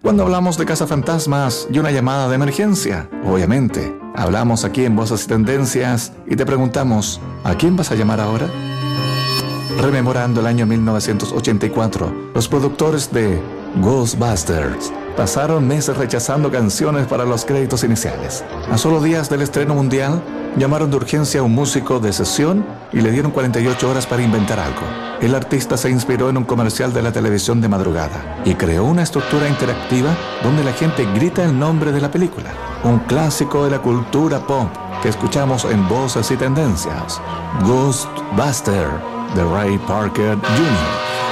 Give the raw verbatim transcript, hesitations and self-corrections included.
Cuando hablamos de cazafantasmas y una llamada de emergencia, obviamente, hablamos aquí en Voces y Tendencias y te preguntamos, ¿a quién vas a llamar ahora? Rememorando el año mil novecientos ochenta y cuatro, los productores de Ghostbusters pasaron meses rechazando canciones para los créditos iniciales. A solo días del estreno mundial, llamaron de urgencia a un músico de sesión y le dieron cuarenta y ocho horas para inventar algo. El artista se inspiró en un comercial de la televisión de madrugada y creó una estructura interactiva donde la gente grita el nombre de la película. Un clásico de la cultura pop que escuchamos en Voces y Tendencias. Ghostbuster, de Ray Parker junior